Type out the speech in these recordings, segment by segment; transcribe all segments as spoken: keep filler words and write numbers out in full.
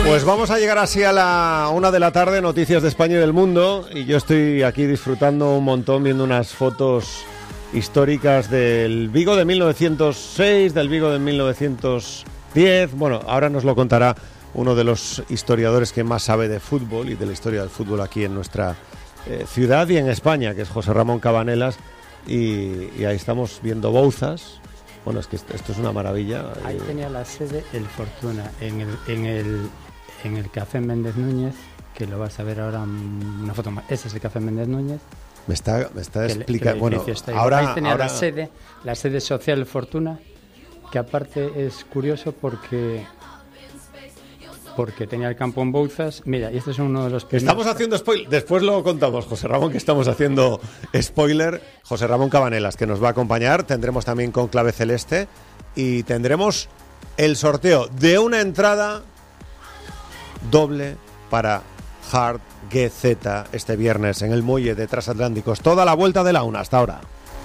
Pues vamos a llegar así a la una de la tarde, noticias de España y del mundo, y yo estoy aquí disfrutando un montón viendo unas fotos históricas del Vigo de mil novecientos seis, del Vigo de mil novecientos diez. Bueno, ahora nos lo contará uno de los historiadores que más sabe de fútbol y de la historia del fútbol aquí en nuestra eh, ciudad y en España, que es José Ramón Cabanelas, y, y ahí estamos viendo Bouzas. Bueno, es que esto, esto es una maravilla. Ahí tenía la sede el Fortuna, en el, en el, en el Café Méndez Núñez, que lo vas a ver ahora una foto más. Ese es el Café Méndez Núñez. Me está, me está explicando. Bueno, ahora, ahí tenía ahora... la sede, la sede social Fortuna, que aparte es curioso porque porque tenía el campo en Bouzas. Mira, y este es uno de los primeros... Estamos haciendo spoiler, después lo contamos, José Ramón, que estamos haciendo spoiler. José Ramón Cabanelas, que nos va a acompañar. Tendremos también con clave celeste y tendremos el sorteo de una entrada doble para Hard G Z este viernes en el muelle de Transatlánticos. Toda la vuelta de la una hasta ahora.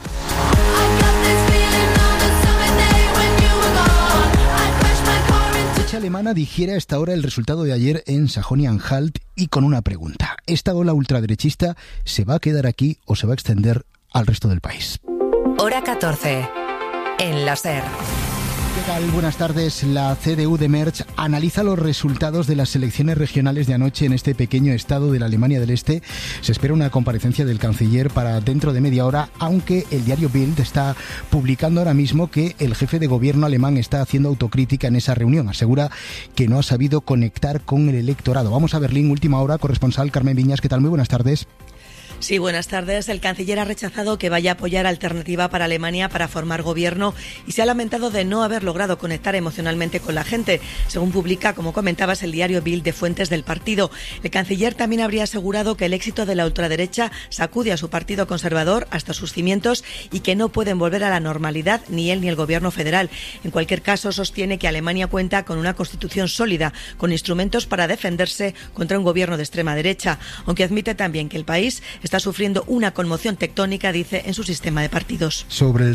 La alemana digiere a esta hora el resultado de ayer en Sajonia-Anhalt y con una pregunta. ¿Esta ola ultraderechista se va a quedar aquí o se va a extender al resto del país? Hora catorce, en la SER. ¿Qué tal? Buenas tardes. La C D U de Mersch analiza los resultados de las elecciones regionales de anoche en este pequeño estado de la Alemania del Este. Se espera una comparecencia del canciller para dentro de media hora, aunque el diario Bild está publicando ahora mismo que el jefe de gobierno alemán está haciendo autocrítica en esa reunión. Asegura que no ha sabido conectar con el electorado. Vamos a Berlín, última hora, corresponsal Carmen Viñas. ¿Qué tal? Muy buenas tardes. Sí, buenas tardes. El canciller ha rechazado que vaya a apoyar Alternativa para Alemania para formar gobierno y se ha lamentado de no haber logrado conectar emocionalmente con la gente, según publica, como comentabas, el diario Bild de fuentes del partido. El canciller también habría asegurado que el éxito de la ultraderecha sacude a su partido conservador hasta sus cimientos y que no pueden volver a la normalidad ni él ni el gobierno federal. En cualquier caso, sostiene que Alemania cuenta con una constitución sólida, con instrumentos para defenderse contra un gobierno de extrema derecha, aunque admite también que el país está sufriendo una conmoción tectónica, dice, en su sistema de partidos. Sobre el